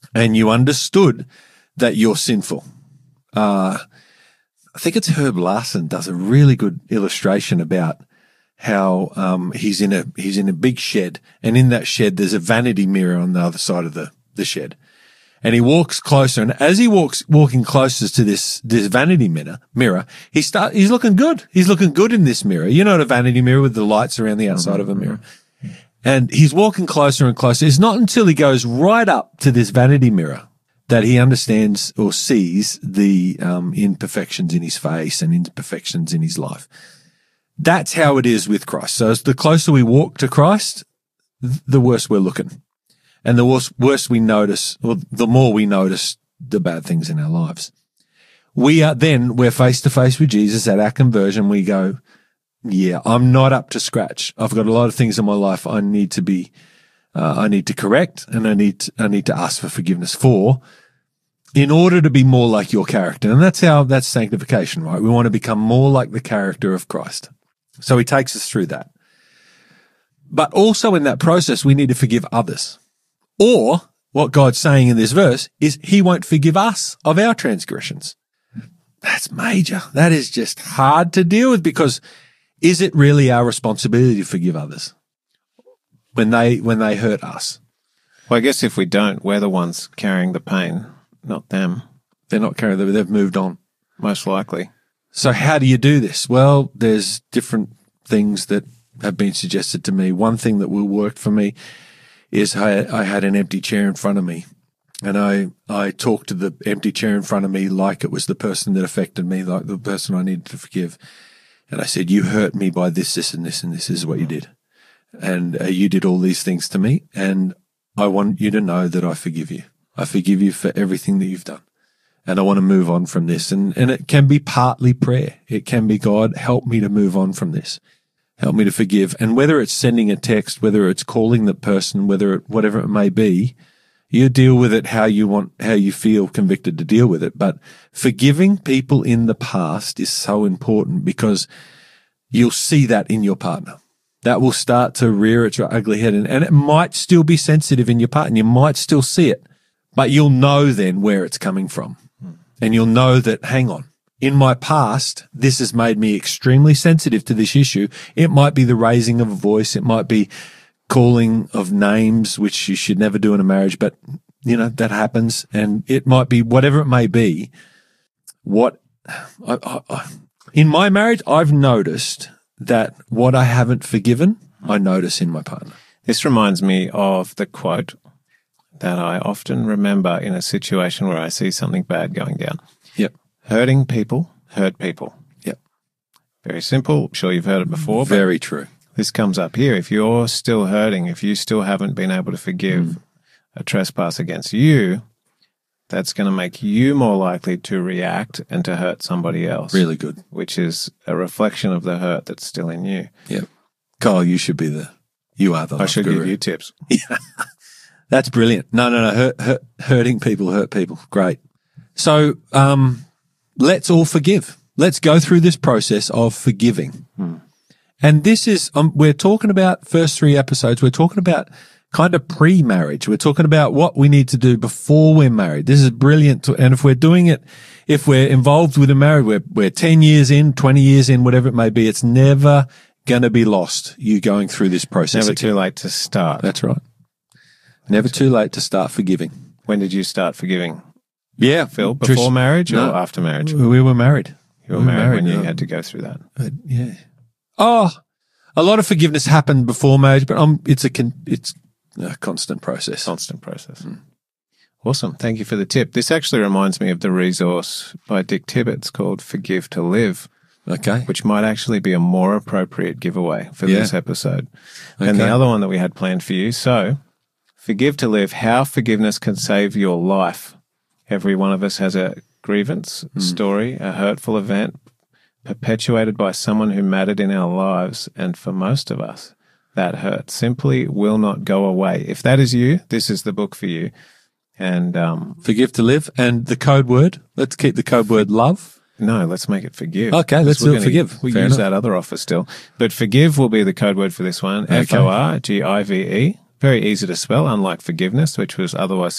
and you understood that you're sinful. I think it's Herb Larson does a really good illustration about how he's in a big shed, and in that shed there's a vanity mirror on the other side of the shed. And he walks closer, and as he walking closer to this vanity mirror, he's looking good. He's looking good in this mirror. You know, a vanity mirror with the lights around the outside of a mirror. And he's walking closer and closer. It's not until he goes right up to this vanity mirror that he understands or sees the imperfections in his face and imperfections in his life. That's how it is with Christ. So as the closer we walk to Christ, the worse we're looking. And the worse we notice, or the more we notice the bad things in our lives. We're face to face with Jesus at our conversion. We go, yeah, I'm not up to scratch. I've got a lot of things in my life I need to correct, and I need to ask for forgiveness for, in order to be more like your character. And that's sanctification, right? We want to become more like the character of Christ. So he takes us through that. But also in that process, we need to forgive others. Or what God's saying in this verse is he won't forgive us of our transgressions. That's major. That is just hard to deal with, because is it really our responsibility to forgive others when they hurt us? Well, I guess if we don't, we're the ones carrying the pain, not them. They're not carrying it. They've moved on. Most likely. So how do you do this? Well, there's different things that have been suggested to me. One thing that will work for me is I had an empty chair in front of me, and I talked to the empty chair in front of me like it was the person that affected me, like the person I needed to forgive. And I said, you hurt me by this, this, and this, and this is what you did. And you did all these things to me, and I want you to know that I forgive you. I forgive you for everything that you've done. And I want to move on from this. And it can be partly prayer. It can be, God, help me to move on from this. Help me to forgive. And whether it's sending a text, whether it's calling the person, whatever it may be, you deal with it how you feel convicted to deal with it. But forgiving people in the past is so important, because you'll see that in your partner. That will start to rear its ugly head, and it might still be sensitive in your partner. You might still see it, but you'll know then where it's coming from. And you'll know that, hang on, in my past, this has made me extremely sensitive to this issue. It might be the raising of a voice. It might be calling of names, which you should never do in a marriage, but, you know, that happens. And it might be whatever it may be. In my marriage, I've noticed that what I haven't forgiven, I notice in my partner. This reminds me of the quote that I often remember in a situation where I see something bad going down. Yep. Hurting people hurt people. Yep. Very simple. I'm sure you've heard it before. Very true. This comes up here. If you're still hurting, if you still haven't been able to forgive a trespass against you, that's going to make you more likely to react and to hurt somebody else. Really good. Which is a reflection of the hurt that's still in you. Yep. Kyle, you are the I should guru. give you tips. Yeah. That's brilliant. No. Hurting people hurt people. Great. So let's all forgive. Let's go through this process of forgiving. And this is, we're talking about first 3 episodes. We're talking about kind of pre-marriage. We're talking about what we need to do before we're married. This is brilliant. And if we're doing it, if we're involved with a marriage, we're 10 years in, 20 years in, whatever it may be, it's never going to be lost, you going through this process. Never too late to start. That's right. Never too late to start forgiving. When did you start forgiving? Yeah. Phil, before marriage or after marriage? We were married. You were married when you had to go through that. Yeah. Oh, a lot of forgiveness happened before marriage, but it's a constant process. Constant process. Awesome. Thank you for the tip. This actually reminds me of the resource by Dick Tibbets called Forgive to Live. Okay. Which might actually be a more appropriate giveaway for this episode. And the other one that we had planned for you. So, Forgive to Live, how forgiveness can save your life. Every one of us has a grievance, story, a hurtful event perpetuated by someone who mattered in our lives. And for most of us, that hurt simply will not go away. If that is you, this is the book for you. And Forgive to Live. And the code word, let's keep the code word love. No, let's make it forgive. Okay, let's do it forgive. We use that other offer still. But forgive will be the code word for this one. Okay. Forgive. Very easy to spell, unlike forgiveness, which was otherwise